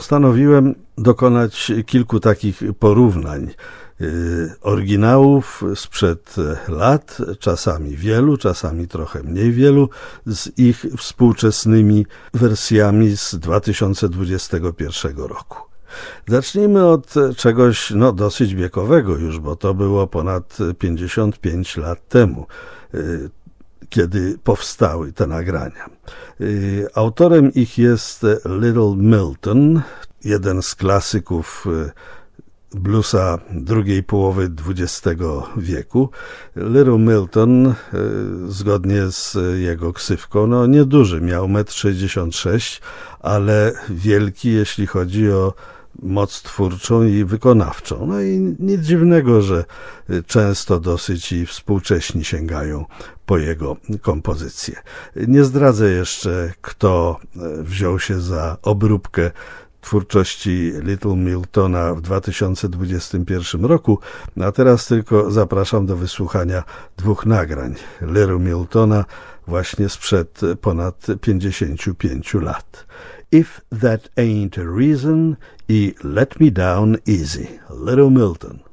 Postanowiłem dokonać kilku takich porównań oryginałów sprzed lat, czasami wielu, czasami trochę mniej wielu, z ich współczesnymi wersjami z 2021 roku. Zacznijmy od czegoś dosyć wiekowego już, bo to było ponad 55 lat temu, kiedy powstały te nagrania. Autorem ich jest Little Milton, jeden z klasyków bluesa drugiej połowy XX wieku. Little Milton, zgodnie z jego ksywką, nieduży, miał 1,66 m, ale wielki, jeśli chodzi o moc twórczą i wykonawczą. I nic dziwnego, że często dosyć i współcześni sięgają po jego kompozycje. Nie zdradzę jeszcze, kto wziął się za obróbkę twórczości Little Miltona w 2021 roku, a teraz tylko zapraszam do wysłuchania dwóch nagrań Little Miltona właśnie sprzed ponad 55 lat. If That Ain't a Reason i Let Me Down Easy, Little Milton.